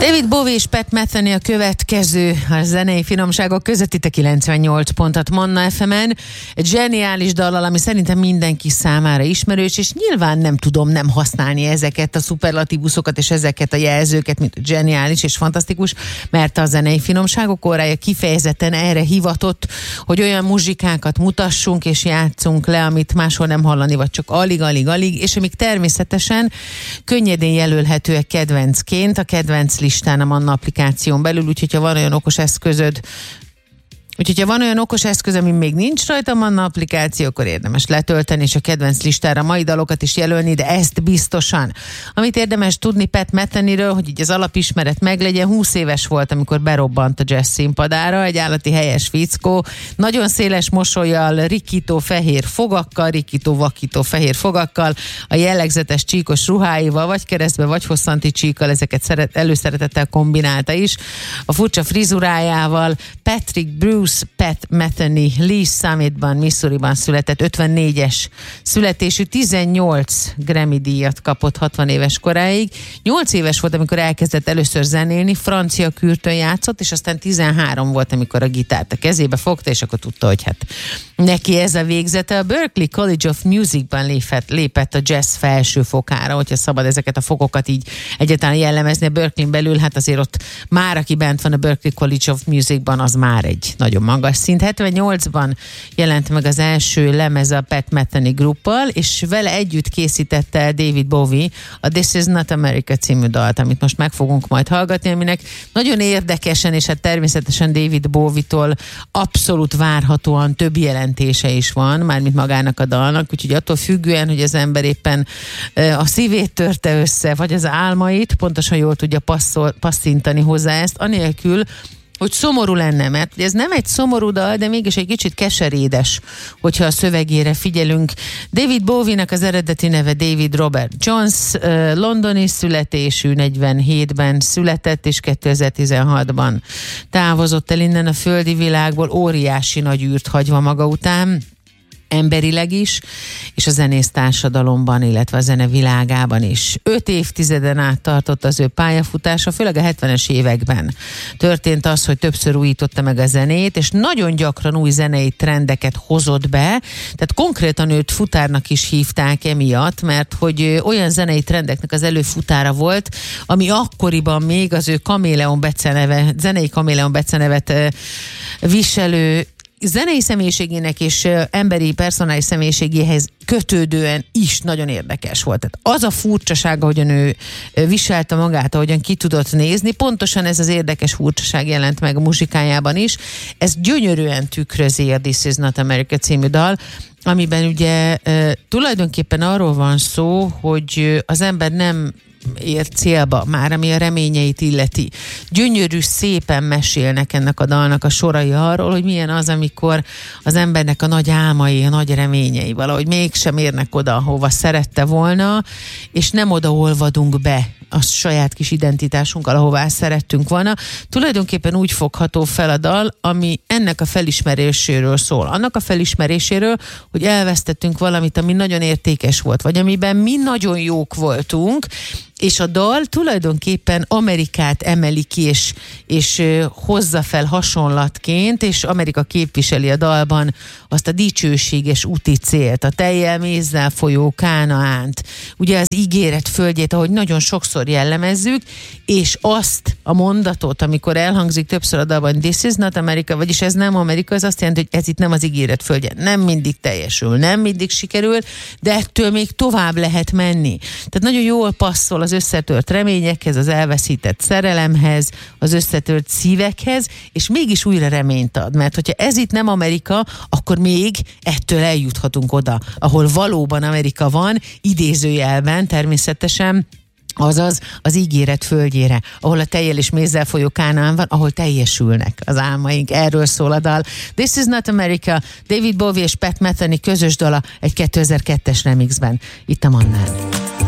David Bowie és Pat Metheny a következő a zenei finomságok között itt a 98 pontot Manna FM-en. Egy zseniális dallal, ami szerintem mindenki számára ismerős, és nyilván nem tudom nem használni ezeket a szuperlatívuszokat és ezeket a jelzőket, mint zseniális és fantasztikus, mert a zenei finomságok órája kifejezetten erre hivatott, hogy olyan muzsikákat mutassunk és játszunk le, amit máshol nem hallani, vagy csak alig, és amik természetesen könnyedén jelölhetőek kedvencként, a kedvenc listán a Manna applikáción belül, úgyhogy ha van olyan okos eszközöd, ami még nincs rajta a Manna applikáció, akkor érdemes letölteni, és a kedvenc listára mai dalokat is jelölni, de ezt biztosan. Amit érdemes tudni Pat Methenyről, hogy így az alapismeret meglegyen, 20 éves volt, amikor berobbant a jazz színpadára, egy állati helyes fickó, nagyon széles mosollyal, rikító fehér fogakkal, rikító-vakító fehér fogakkal, a jellegzetes csíkos ruháival, vagy keresztbe, vagy hosszanti csíkkal, ezeket előszeretettel kombinálta is, a furcsa frizurájával. Patrick Bruce Pat Metheny Lee Summitban, Missouriban született, 54-es születésű, 18 Grammy díjat kapott 60 éves koráig. 8 éves volt, amikor elkezdett először zenélni, francia kürtön játszott, és aztán 13 volt, amikor a gitárt a kezébe fogta, és akkor tudta, hogy hát neki ez a végzete. A Berklee College of Musicban lépett a jazz felső fokára, hogyha szabad ezeket a fokokat így egyáltalán jellemezni. A Berkleyn belül, hát azért ott már, aki bent van a Berklee College of Musicban, az már egy nagyon magas szint. 78-ban jelent meg az első lemez a Pat Metheny gruppal, és vele együtt készítette el David Bowie a This Is Not America című dalt, amit most meg fogunk majd hallgatni, aminek nagyon érdekesen, és hát természetesen David Bowie-tól abszolút várhatóan több jelentése is van, mármint magának a dalnak, úgyhogy attól függően, hogy az ember éppen a szívét törte össze, vagy az álmait, pontosan jól tudja passzintani hozzá ezt, anélkül, hogy szomorú lenne, mert ez nem egy szomorú dal, de mégis egy kicsit keserédes, hogyha a szövegére figyelünk. David Bowie-nak az eredeti neve David Robert Jones, londoni születésű, 47-ben született, és 2016-ban távozott el innen a földi világból, óriási nagy űrt hagyva maga után, emberileg is, és a zenész társadalomban, illetve a zene világában is. 5 évtizeden át tartott az ő pályafutása, főleg a 70-es években történt az, hogy többször újította meg a zenét, és nagyon gyakran új zenei trendeket hozott be, tehát konkrétan őt futárnak is hívták emiatt, mert hogy olyan zenei trendeknek az előfutára volt, ami akkoriban még az ő zenei Kaméleon becenevet viselő zenei személyiségének és emberi personális személyiségéhez kötődően is nagyon érdekes volt. Tehát az a furcsasága, ahogyan ő viselte magát, ahogyan ki tudott nézni, pontosan ez az érdekes furcsaság jelent meg a muzsikájában is. Ez gyönyörűen tükrözi a This Is Not America című dal, amiben ugye tulajdonképpen arról van szó, hogy az ember nem ér célba, már ami a reményeit illeti. Gyönyörű, szépen mesélnek ennek a dalnak a sorai arról, hogy milyen az, amikor az embernek a nagy álmai, a nagy reményei valahogy mégsem érnek oda, ahova szerette volna, és nem oda olvadunk be a saját kis identitásunkkal, ahová szerettünk volna. Tulajdonképpen úgy fogható fel a dal, ami ennek a felismeréséről szól. Annak a felismeréséről, hogy elvesztettünk valamit, ami nagyon értékes volt, vagy amiben mi nagyon jók voltunk, és a dal tulajdonképpen Amerikát emeli ki, és hozza fel hasonlatként, és Amerika képviseli a dalban azt a dicsőséges úti célt, a tejjel mézzel folyó Kánaánt, ugye az ígéret földjét, ahogy nagyon sokszor jellemezzük, és azt a mondatot, amikor elhangzik többször a dalban, This is not America, vagyis ez nem Amerika, az azt jelenti, hogy ez itt nem az ígéret földje. Nem mindig teljesül, nem mindig sikerül, de ettől még tovább lehet menni. Tehát nagyon jól passzol az összetört reményekhez, az elveszített szerelemhez, az összetört szívekhez, és mégis újra reményt ad, mert hogyha ez itt nem Amerika, akkor még ettől eljuthatunk oda, ahol valóban Amerika van, idézőjelben természetesen, azaz az ígéret földjére, ahol a tejjel és mézzel folyó Kánaán van, ahol teljesülnek az álmaink. Erről szól a dal. This is not America, David Bowie és Pat Metheny közös dala egy 2002-es remixben. Itt a Mannán.